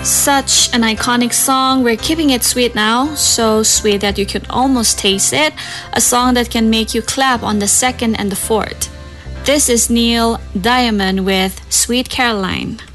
Such an iconic song. We're keeping it sweet now, so sweet that you could almost taste it. A song that can make you clap on the second and the fourth. This is Neil Diamond with Sweet Caroline.